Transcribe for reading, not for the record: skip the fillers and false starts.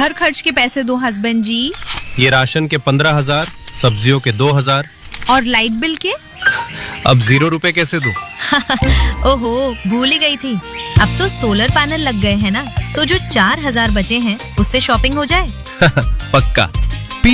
घर खर्च के पैसे दो हस्बैंड जी। ये राशन के 15,000, सब्जियों के 2,000 और लाइट बिल के? अब 0 रुपए कैसे दूं? ओहो, भूल ही गई थी। अब तो सोलर पैनल लग गए हैं ना, तो जो 4,000 बचे हैं उससे शॉपिंग हो जाए। पक्का।